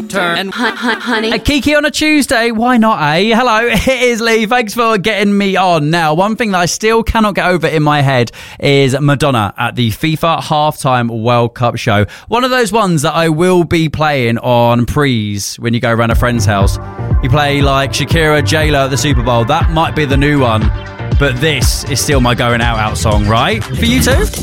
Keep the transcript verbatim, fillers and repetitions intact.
turn and hun- hun- honey. A Kiki on a Tuesday, why not, eh? Hello, it is Lee. Thanks for getting me on. Now, one thing that I still cannot get over in my head is Madonna at the FIFA Halftime World Cup show. One of those ones that I will be playing on prees when you go around a friend's house. You play like Shakira, J-Lo at the Super Bowl. That might be the new one. But this is still my going out out song, right? For you too?